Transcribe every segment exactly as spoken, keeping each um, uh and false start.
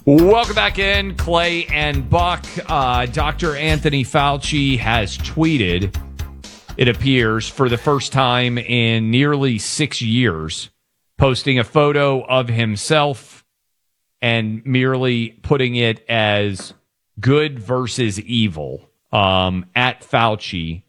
Welcome back in, Clay and Buck. Uh, Doctor Anthony Fauci has tweeted, it appears, for the first time in nearly six years, posting a photo of himself and merely putting it as good versus evil. Um, at Fauci,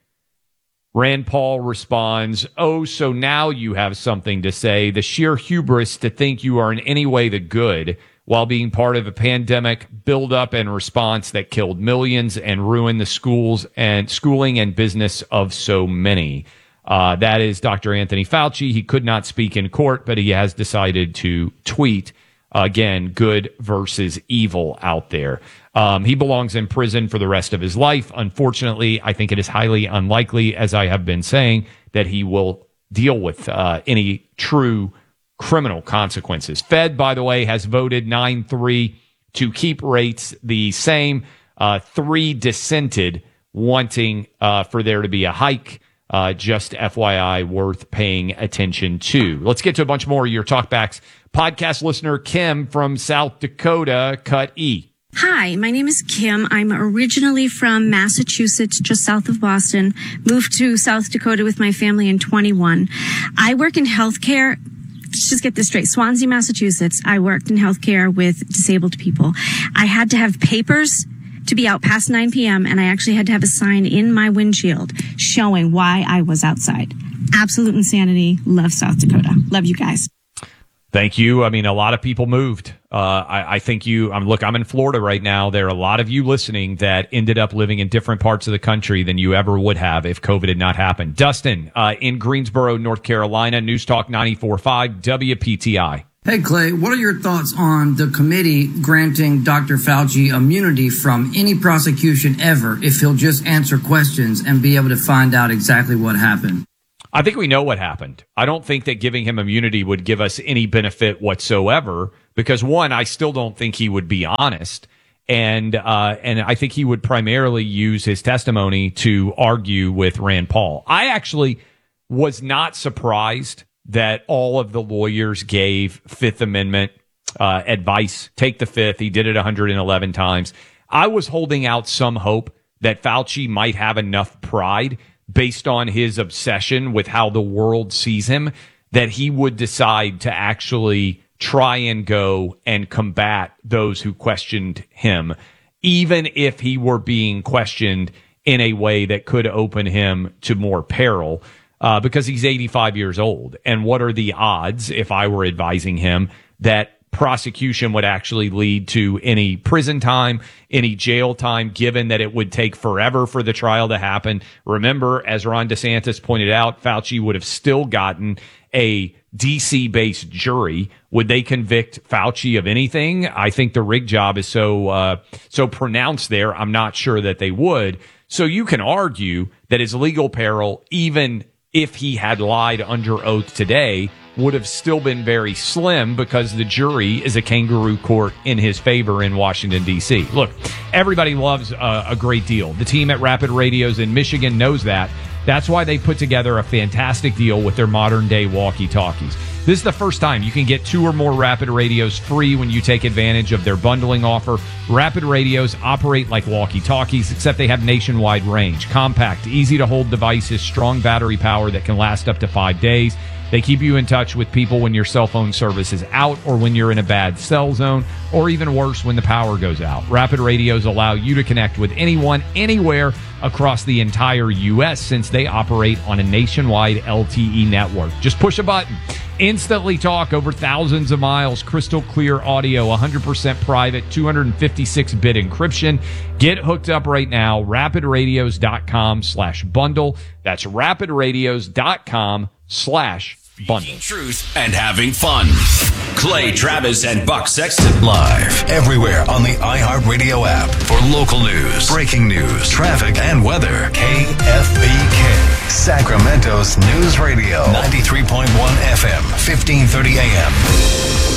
Rand Paul responds, "Oh, so now you have something to say. The sheer hubris to think you are in any way the good while being part of a pandemic buildup and response that killed millions and ruined the schools and schooling and business of so many." Uh, that is Doctor Anthony Fauci. He could not speak in court, but he has decided to tweet, again, good versus evil out there. Um, he belongs in prison for the rest of his life. Unfortunately, I think it is highly unlikely, as I have been saying, that he will deal with uh, any true criminal consequences. Fed, by the way, has voted nine three to keep rates the same. Uh, three dissented, wanting uh, for there to be a hike. Uh, just F Y I, worth paying attention to. Let's get to a bunch more of your talkbacks. Podcast listener Kim from South Dakota, cut E. Hi, my name is Kim. I'm originally from Massachusetts, just south of Boston. Moved to South Dakota with my family in twenty-one. I work in healthcare. Let's just get this straight. Swansea, Massachusetts. I worked in healthcare with disabled people. I had to have papers to be out past nine p.m. and I actually had to have a sign in my windshield showing why I was outside. Absolute insanity. Love South Dakota. Love you guys. Thank you. I mean, a lot of people moved. Uh, I, I think you, um, look, I'm in Florida right now. There are a lot of you listening that ended up living in different parts of the country than you ever would have if COVID had not happened. Dustin, uh, in Greensboro, North Carolina, News Talk ninety-four point five W P T I. Hey, Clay, what are your thoughts on the committee granting Doctor Fauci immunity from any prosecution ever if he'll just answer questions and be able to find out exactly what happened? I think we know what happened. I don't think that giving him immunity would give us any benefit whatsoever because, one, I still don't think he would be honest. And uh, and I think he would primarily use his testimony to argue with Rand Paul. I actually was not surprised that all of the lawyers gave Fifth Amendment uh, advice. Take the Fifth. He did it one hundred eleven times. I was holding out some hope that Fauci might have enough pride based on his obsession with how the world sees him, that he would decide to actually try and go and combat those who questioned him, even if he were being questioned in a way that could open him to more peril, uh, because he's eighty-five years old. And what are the odds, if I were advising him, that prosecution would actually lead to any prison time, any jail time, given that it would take forever for the trial to happen? Remember, as Ron DeSantis pointed out, Fauci would have still gotten a D C-based jury. Would they convict Fauci of anything? I think the rig job is so uh, so pronounced there, I'm not sure that they would. So you can argue that his legal peril, even if he had lied under oath today, would have still been very slim because the jury is a kangaroo court in his favor in Washington, D C. Look, everybody loves uh, a great deal. The team at Rapid Radios in Michigan knows that. That's why they put together a fantastic deal with their modern-day walkie-talkies. This is the first time you can get two or more Rapid Radios free when you take advantage of their bundling offer. Rapid Radios operate like walkie-talkies, except they have nationwide range. Compact, easy-to-hold devices, strong battery power that can last up to five days. They keep you in touch with people when your cell phone service is out or when you're in a bad cell zone, or even worse, when the power goes out. Rapid Radios allow you to connect with anyone, anywhere across the entire U S since they operate on a nationwide L T E network. Just push a button. Instantly talk over thousands of miles, crystal clear audio, one hundred percent private, two fifty-six bit encryption. Get hooked up right now, rapidradios.com slash bundle. That's rapidradios.com slash bundle. Speaking truth and having fun. Clay Travis and Buck Sexton live everywhere on the iHeartRadio app for local news, breaking news, traffic, and weather. K F B K, Sacramento's news radio, ninety-three point one F M, fifteen thirty A M.